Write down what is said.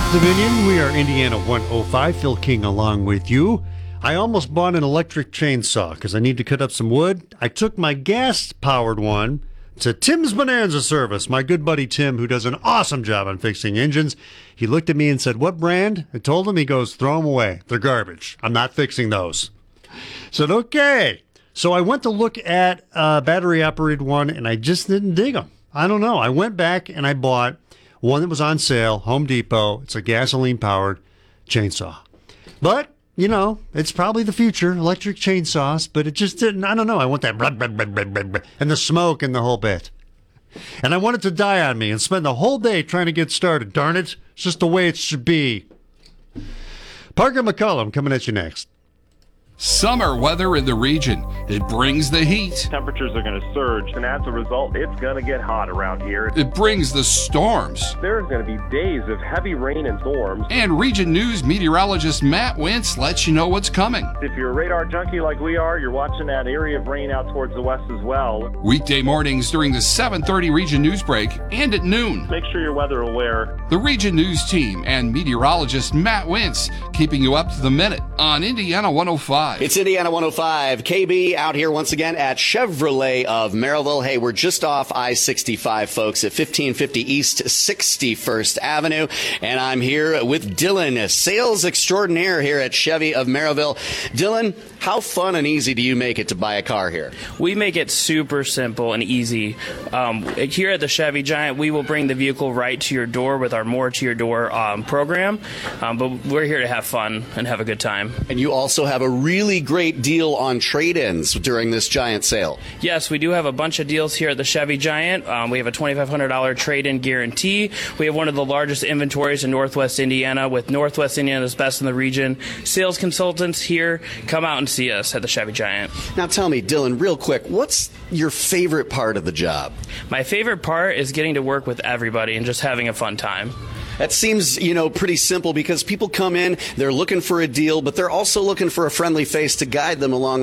Dominion, we are Indiana 105, Phil King along with you. I almost bought an electric chainsaw because I need to cut up some wood. I took my gas-powered one to Tim's Bonanza Service, my good buddy Tim, who does an awesome job on fixing engines. He looked at me and said, "What brand?" I told him. He goes, "Throw them away. They're garbage. I'm not fixing those." I said, okay. So I went to look at a battery-operated one, and I just didn't dig them. I don't know. I went back and I bought one that was on sale, Home Depot. It's a gasoline-powered chainsaw. But, you know, it's probably the future, electric chainsaws, but it just didn't, I don't know. I want that blah, blah, blah, blah, blah, blah, and the smoke and the whole bit. And I want it to die on me and spend the whole day trying to get started. Darn it. It's just the way it should be. Parker McCullum coming at you next. Summer weather in the region. It brings the heat. Temperatures are going to surge, and as a result, it's going to get hot around here. It brings the storms. There's going to be days of heavy rain and storms. And Region News meteorologist Matt Wentz lets you know what's coming. If you're a radar junkie like we are, you're watching that area of rain out towards the west as well. Weekday mornings during the 7:30 Region News break and at noon. Make sure you're weather aware. The Region News team and meteorologist Matt Wentz keeping you up to the minute on Indiana 105. It's Indiana 105. KB out here once again at Chevrolet of Merrillville. Hey, we're just off I-65, folks, at 1550 East 61st Avenue. And I'm here with Dylan, a sales extraordinaire here at Chevy of Merrillville. Dylan, how fun and easy do you make it to buy a car here? We make it super simple and easy. Here at the Chevy Giant, we will bring the vehicle right to your door with our More to Your Door program. But we're here to have fun and have a good time. And you also have a really great deal on trade-ins during this Giant sale. Yes, we do have a bunch of deals here at the Chevy Giant. We have a $2,500 trade-in guarantee. We have one of the largest inventories in Northwest Indiana, with Northwest Indiana's best in the region. Sales consultants here. Come out and see us at the Chevy Giant. Now tell me, Dylan, real quick, what's your favorite part of the job? My favorite part is getting to work with everybody and just having a fun time. That seems, pretty simple because people come in, they're looking for a deal, but they're also looking for a friendly face to guide them along